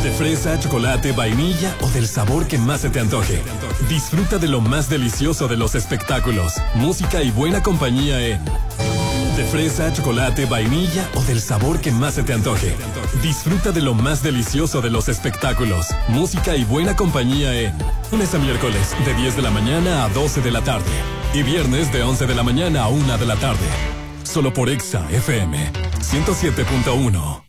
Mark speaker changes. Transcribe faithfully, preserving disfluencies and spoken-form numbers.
Speaker 1: De fresa, chocolate, vainilla o del sabor que más se te antoje. Disfruta de lo más delicioso de los espectáculos, música y buena compañía en... De fresa, chocolate, vainilla o del sabor que más se te antoje. Disfruta de lo más delicioso de los espectáculos, música y buena compañía en... Lunes a miércoles, de diez de la mañana a doce de la tarde. Y viernes de once de la mañana a una de la tarde. Solo por Exa F M ciento siete punto uno.